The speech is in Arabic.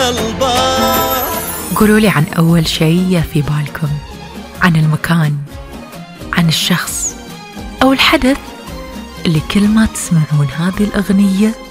البار. قولوا لي عن أول شيء في بالكم، عن المكان، عن الشخص أو الحدث اللي كل ما تسمعون هذه الأغنية